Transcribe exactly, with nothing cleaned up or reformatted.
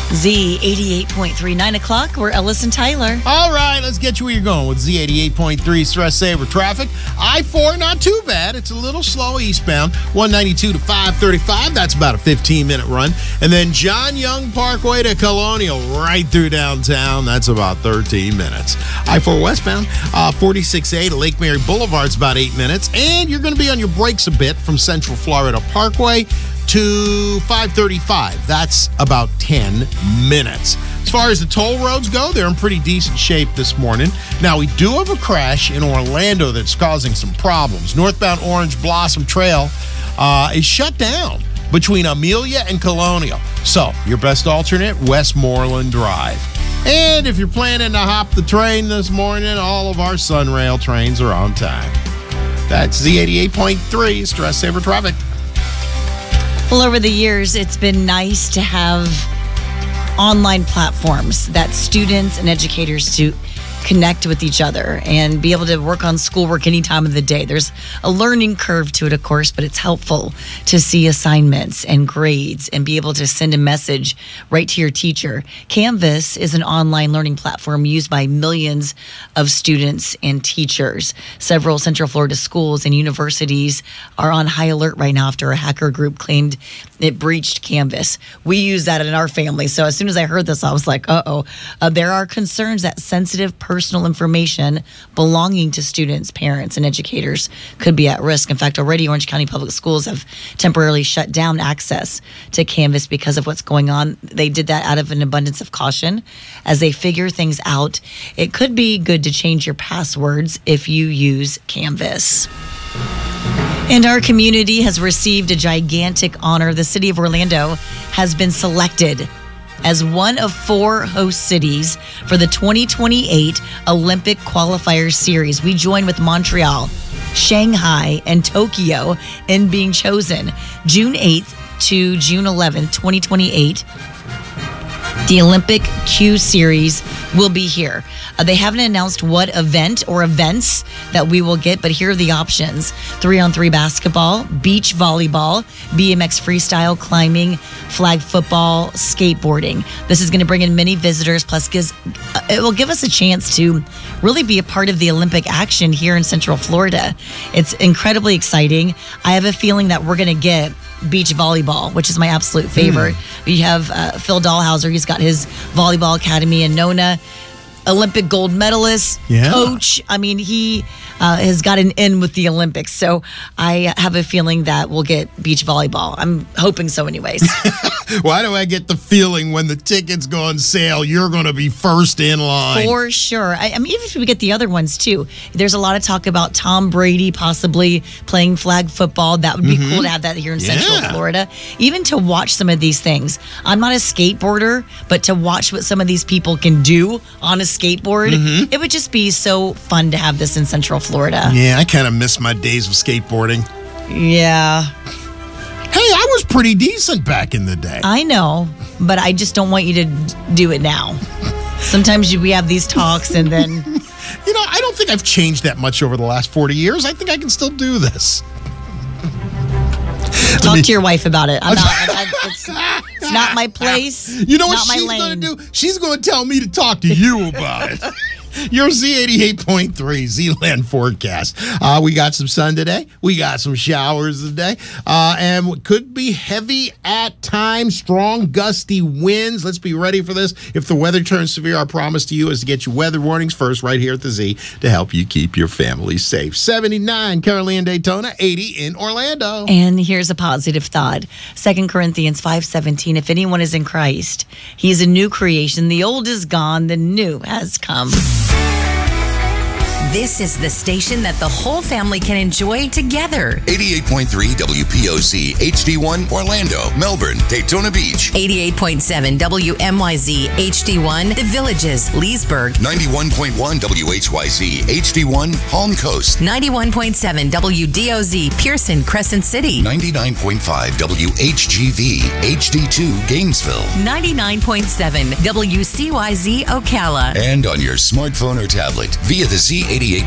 Z eighty-eight point three, nine o'clock. We're Ellis and Tyler. All right, let's get you where you're going with Z eighty-eight point three Stress Saver Traffic. I four, not too bad. It's a little slow eastbound. one ninety-two to five thirty-five. That's about a fifteen-minute run. And then John Young Parkway to Colonial, right through downtown. That's about thirteen minutes. I four westbound, uh, forty-six A to Lake Mary Boulevard's about eight minutes. And you're going to be on your brakes a bit from Central Florida Parkway to five thirty-five. That's about ten minutes. As far as the toll roads go, they're in pretty decent shape this morning. Now, we do have a crash in Orlando that's causing some problems. Northbound Orange Blossom Trail uh, is shut down between Amelia and Colonial. So, your best alternate, Westmoreland Drive. And if you're planning to hop the train this morning, all of our Sunrail trains are on time. That's Z eighty-eight point three Stress Saver Traffic. Well, over the years, it's been nice to have online platforms that students and educators to connect with each other and be able to work on schoolwork any time of the day. There's a learning curve to it, of course, but it's helpful to see assignments and grades and be able to send a message right to your teacher. Canvas is an online learning platform used by millions of students and teachers. Several Central Florida schools and universities are on high alert right now after a hacker group claimed it breached Canvas. We use that in our family. So as soon as I heard this, I was like, uh-oh. Uh, there are concerns that sensitive personal information belonging to students, parents, and educators could be at risk. In fact, already Orange County Public Schools have temporarily shut down access to Canvas because of what's going on. They did that out of an abundance of caution as they figure things out. It could be good to change your passwords if you use Canvas. And our community has received a gigantic honor. The city of Orlando has been selected as one of four host cities for the twenty twenty-eight Olympic Qualifier Series. We join with Montreal, Shanghai, and Tokyo in being chosen. June eighth to June eleventh, twenty twenty-eight. The Olympic Q Series will be here. Uh, they haven't announced what event or events that we will get, but here are the options. Three-on-three basketball, beach volleyball, B M X freestyle, climbing, flag football, skateboarding. This is going to bring in many visitors, plus gives, uh, it will give us a chance to really be a part of the Olympic action here in Central Florida. It's incredibly exciting. I have a feeling that we're going to get beach volleyball, which is my absolute favorite. Mm. We have uh, Phil Dahlhauser. He's got his volleyball academy in Nona. Olympic gold medalist, yeah. coach. I mean, he uh, has got an in with the Olympics. So I have a feeling that we'll get beach volleyball. I'm hoping so anyways. Why do I get the feeling when the tickets go on sale, you're going to be first in line? For sure. I, I mean, even if we get the other ones too, there's a lot of talk about Tom Brady possibly playing flag football. That would be mm-hmm. cool to have that here in yeah. Central Florida. Even to watch some of these things. I'm not a skateboarder, but to watch what some of these people can do on a skateboard, mm-hmm. it would just be so fun to have this in Central Florida. Yeah, I kind of miss my days of skateboarding. Yeah. Hey, I was pretty decent back in the day. I know, but I just don't want you to do it now. Sometimes we have these talks and then... You know, I don't think I've changed that much over the last forty years. I think I can still do this. Talk me, to your wife about it. I'm not, I, I, it's, it's not my place. You know what she's going to do? She's going to tell me to talk to you about it. Your Z eighty-eight point three Z-Land forecast. Uh, we got some sun today. We got some showers today. Uh, and could be heavy at times, strong gusty winds. Let's be ready for this. If the weather turns severe, our promise to you is to get you weather warnings first right here at the Z to help you keep your family safe. seventy-nine currently in Daytona, eighty in Orlando. And here's a positive thought. Second Corinthians five seventeen. If anyone is in Christ, he is a new creation. The old is gone. The new has come. This is the station that the whole family can enjoy together. eighty-eight point three W P O Z, H D one, Orlando, Melbourne, Daytona Beach. eighty-eight point seven W M Y Z, H D one, The Villages, Leesburg. ninety-one point one W H Y Z, H D one, Palm Coast. ninety-one point seven W D O Z, Pearson, Crescent City. ninety-nine point five W H G V, H D two, Gainesville. ninety-nine point seven W C Y Z, Ocala. And on your smartphone or tablet via the Z eighty-eight